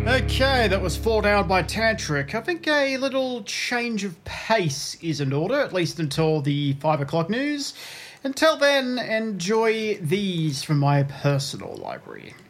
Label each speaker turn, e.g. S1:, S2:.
S1: Okay, that was Fall Down by Tantric. I think a little change of pace is in order, at least until the 5 o'clock news. Until then, enjoy these from my personal library.